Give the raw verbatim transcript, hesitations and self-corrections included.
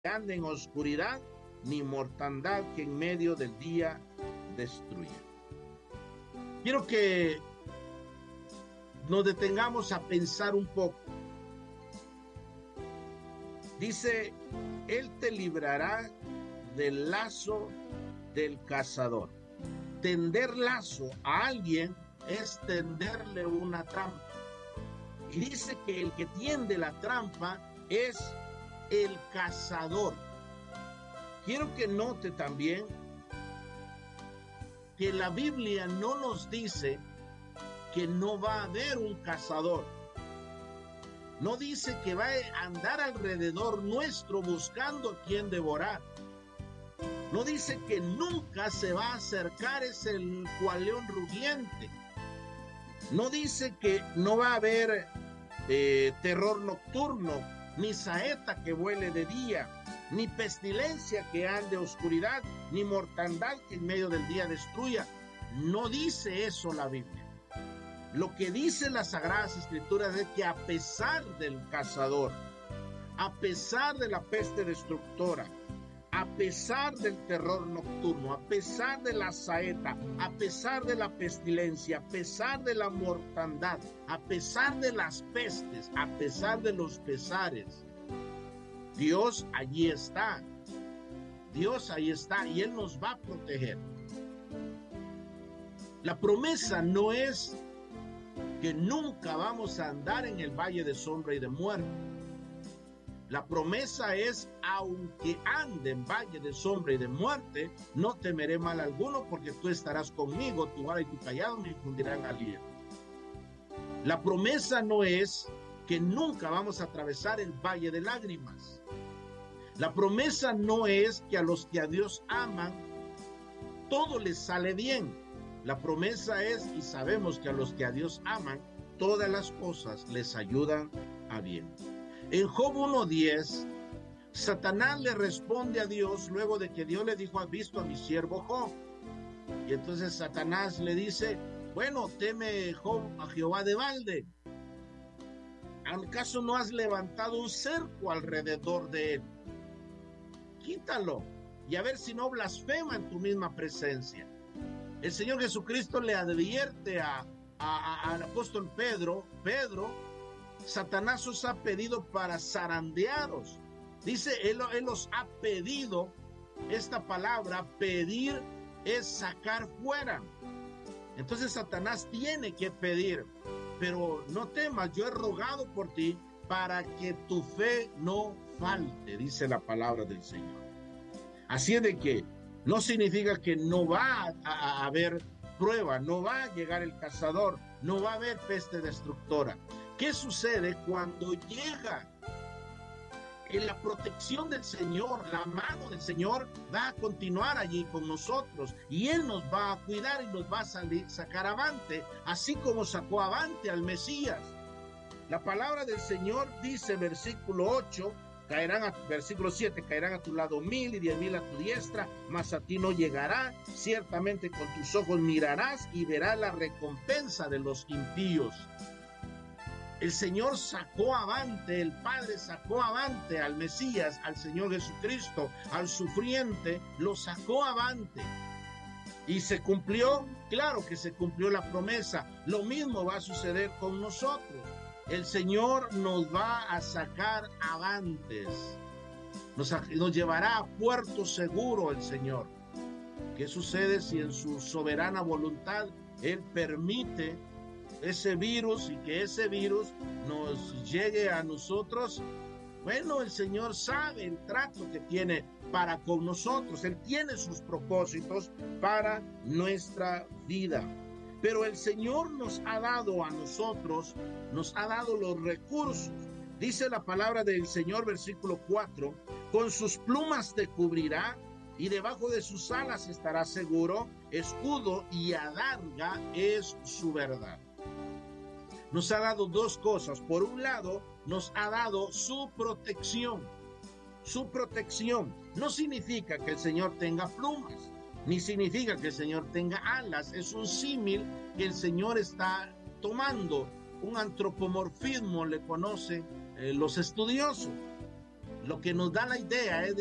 ande en oscuridad, ni mortandad que en medio del día destruya. Quiero que nos detengamos a pensar un poco. Dice, Él te librará del lazo del cazador. Tender lazo a alguien es tenderle una trampa. Y dice que el que tiende la trampa es el cazador. Quiero que note también que la Biblia no nos dice que no va a haber un cazador. No dice que va a andar alrededor nuestro buscando a quien devorar. No dice que nunca se va a acercar ese cual león rugiente. No dice que no va a haber eh, terror nocturno, ni saeta que vuele de día, ni pestilencia que ande oscuridad, ni mortandad que en medio del día destruya. No dice eso la Biblia. Lo que dice las Sagradas Escrituras es que a pesar del cazador, a pesar de la peste destructora, a pesar del terror nocturno, a pesar de la saeta, a pesar de la pestilencia, a pesar de la mortandad, a pesar de las pestes, a pesar de los pesares, Dios allí está. Dios ahí está y Él nos va a proteger. La promesa no es que nunca vamos a andar en el valle de sombra y de muerte. La promesa es, aunque ande en valle de sombra y de muerte, no temeré mal alguno, porque tú estarás conmigo, tu vara y tu callado me infundirán aliento. La promesa no es que nunca vamos a atravesar el valle de lágrimas. La promesa no es que a los que a Dios aman, todo les sale bien. La promesa es, y sabemos que a los que a Dios aman, todas las cosas les ayudan a bien. En Job uno diez, Satanás le responde a Dios luego de que Dios le dijo, ¿has visto a mi siervo Job? Y entonces Satanás le dice, bueno, teme Job a Jehová de balde. ¿Acaso no has levantado un cerco alrededor de él? Quítalo y a ver si no blasfema en tu misma presencia. El Señor Jesucristo le advierte a, a, a, al apóstol Pedro, Pedro, Satanás os ha pedido para zarandearos. Dice, él, él os ha pedido, esta palabra, pedir es sacar fuera. Entonces Satanás tiene que pedir, pero no temas, yo he rogado por ti para que tu fe no falte, dice la palabra del Señor. Así es de que no significa que no va a, a, a haber prueba, no va a llegar el cazador, no va a haber peste destructora. ¿Qué sucede cuando llega? En la protección del Señor, la mano del Señor va a continuar allí con nosotros y Él nos va a cuidar y nos va a salir, sacar avante, así como sacó avante al Mesías. La palabra del Señor dice, versículo ocho, caerán a, versículo siete, caerán a tu lado mil y diez mil a tu diestra, mas a ti no llegará. Ciertamente con tus ojos mirarás y verás la recompensa de los impíos. El Señor sacó avante, el Padre sacó avante al Mesías, al Señor Jesucristo, al sufriente, lo sacó avante. ¿Y se cumplió? Claro que se cumplió la promesa. Lo mismo va a suceder con nosotros. El Señor nos va a sacar avantes. Nos, nos llevará a puerto seguro el Señor. ¿Qué sucede si en su soberana voluntad Él permite ese virus y que ese virus nos llegue a nosotros? Bueno, el Señor sabe el trato que tiene para con nosotros. Él tiene sus propósitos para nuestra vida. Pero el Señor nos ha dado a nosotros, nos ha dado los recursos. Dice la palabra del Señor, versículo cuatro, con sus plumas te cubrirá y debajo de sus alas estará seguro, escudo y adarga es su verdad. Nos ha dado dos cosas. Por un lado, nos ha dado su protección. Su protección no significa que el Señor tenga plumas, ni significa que el Señor tenga alas. Es un símil que el Señor está tomando. Un antropomorfismo le conocen eh, los estudiosos. lo que nos da la idea es